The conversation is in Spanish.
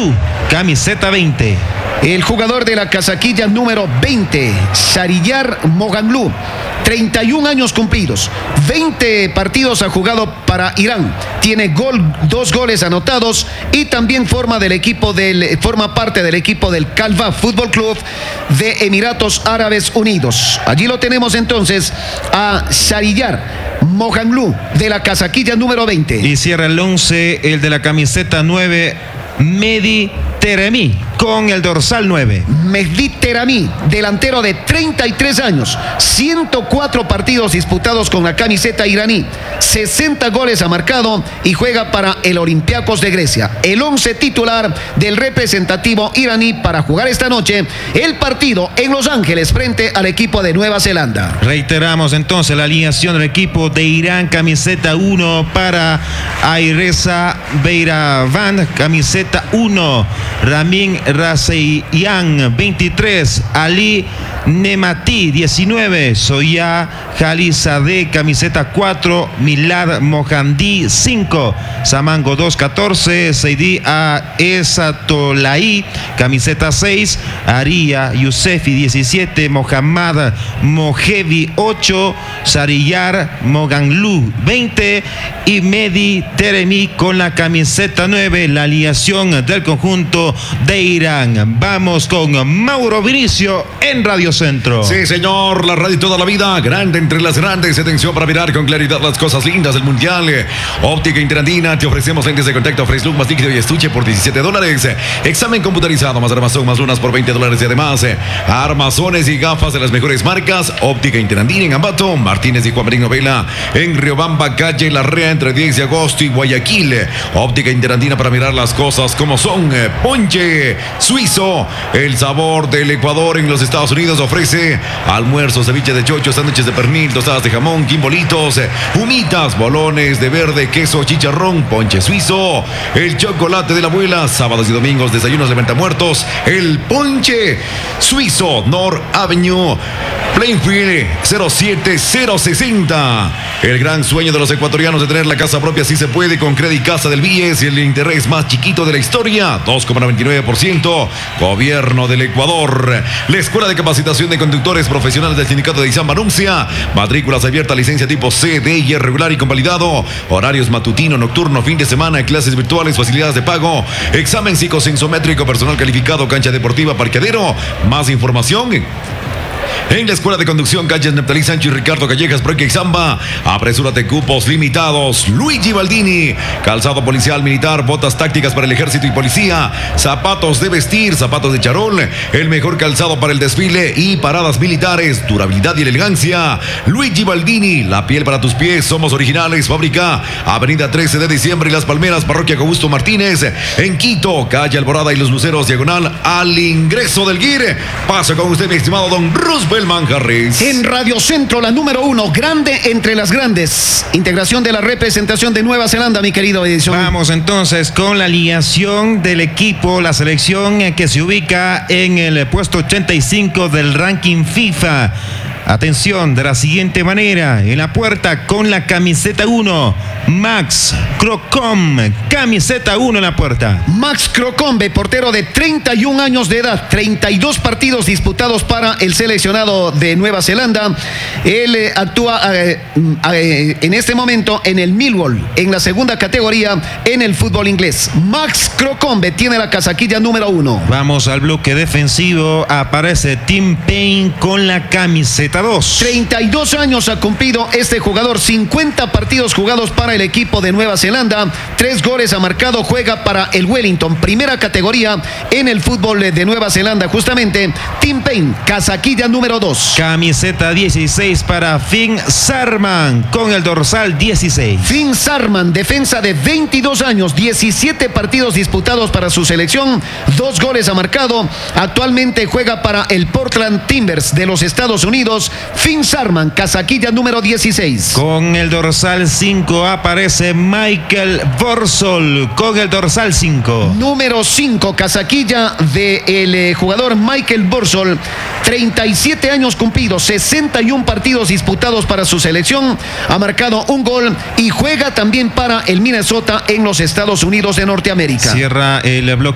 Moganglú, camiseta 20. El jugador de la casaquilla número 20, Shahriyar Moganglú, 31 años cumplidos, 20 partidos ha jugado para Irán, tiene 2 goles anotados y también forma parte del equipo del Calva Fútbol Club de Emiratos Árabes Unidos. Allí lo tenemos entonces a Shahriyar Moganglú de la casaquilla número 20. Y cierra el 11 el de la camiseta 9, Mehdi Teremi, con el dorsal 9. Mehdi Teremi, delantero de 33 años, 104 partidos disputados con la camiseta iraní, 60 goles ha marcado y juega para el Olympiacos de Grecia. El 11 titular del representativo iraní para jugar esta noche el partido en Los Ángeles frente al equipo de Nueva Zelanda. Reiteramos entonces la alineación del equipo de Irán, camiseta 1 para Aireza Beiravan, camiseta 1. Ramin Raseiyan, 23. Ali Nemati, 19. Soya Khalizadeh, camiseta 4. Milad Mohandí, 5. Samango 2, 14. Seidi Aesatolai, camiseta 6. Aria Yousefi, 17. Mohammad Mojevi, 8. Shahriyar Moganglú, 20. Y Mehdi Teremi con la camiseta 9, la alineación del conjunto de Irán. Vamos con Mauro Vinicio en Radio Centro. Sí, señor, la radio toda la vida, grande entre las grandes. Atención para mirar con claridad las cosas lindas del mundial. Óptica Interandina, te ofrecemos lentes de contacto Fresh Look más líquido y estuche por $17. Examen computarizado más armazón más lunas por $20. Y además, armazones y gafas de las mejores marcas. Óptica Interandina en Ambato, Martínez y Juan Marín Novela en Riobamba, calle Larrea, entre 10 de agosto y Guayaquil. Óptica Interandina para mirar las cosas como son. Ponche Suizo, el sabor del Ecuador en los Estados Unidos, ofrece almuerzo, ceviche de chocho, sándwiches de pernil, tostadas de jamón, quimbolitos, humitas, bolones de verde, queso, chicharrón. Ponche Suizo, el chocolate de la abuela, sábados y domingos, desayunos de ventamuertos. El Ponche Suizo, North Avenue, Plainfield, 07060. El gran sueño de los ecuatorianos de tener la casa propia sí se puede con Credit Casa del BIES y el interés más chiquito de la historia, 2,99%. Gobierno del Ecuador. La Escuela de Capacitación de Conductores Profesionales del Sindicato de Izamba anuncia matrículas abiertas, licencia tipo C, D y regular y convalidado. Horarios matutino, nocturno, fin de semana, clases virtuales, facilidades de pago, examen psicosensométrico, personal calificado, cancha deportiva, parqueadero. Más información en la Escuela de Conducción, calles Neptalí Sánchez y Ricardo Callejas, Proque Izamba. Apresúrate, cupos limitados. Luigi Baldini, calzado policial militar, botas tácticas para el ejército y policía, zapatos de vestir, zapatos de charol, el mejor calzado para el desfile y paradas militares, durabilidad y elegancia. Luigi Baldini, la piel para tus pies, somos originales. Fábrica, Avenida 13 de Diciembre y Las Palmeras, Parroquia Augusto Martínez. En Quito, calle Alborada y Los Luceros, diagonal al ingreso del GIR. Paso con usted, mi estimado don Roosevelt Manjarres. En Radio Centro, la número 1, grande entre las grandes. Integración de la representación de Nueva Zelanda, mi querido Edison. Vamos entonces con la alineación del equipo, la selección que se ubica en el puesto 85 del ranking FIFA. Atención, de la siguiente manera: en la puerta con la camiseta 1, Max Crocombe, camiseta 1 en la puerta. Max Crocombe, portero de 31 años de edad, 32 partidos disputados para el seleccionado de Nueva Zelanda. Él actúa en este momento en el Millwall, en la segunda categoría en el fútbol inglés. Max Crocombe tiene la casaquilla número 1. Vamos al bloque defensivo. Aparece Tim Payne con la camiseta 2. 32 años ha cumplido este jugador, 50 partidos jugados para el equipo de Nueva Zelanda, 3 goles ha marcado, juega para el Wellington, primera categoría en el fútbol de Nueva Zelanda. Justamente, Tim Payne, casaquilla número 2. Camiseta 16 para Finn Sarman con el dorsal 16. Finn Sarman, defensa de 22 años, 17 partidos disputados para su selección, 2 goles ha marcado, actualmente juega para el Portland Timbers de los Estados Unidos. Finn Sarman, casaquilla número 16. Con el dorsal 5 aparece Michael Borsol con el dorsal 5. Número 5, casaquilla del jugador Michael Borsol, 37 años cumplidos, 61 partidos disputados para su selección, ha marcado 1 gol y juega también para el Minnesota en los Estados Unidos de Norteamérica. Cierra el bloque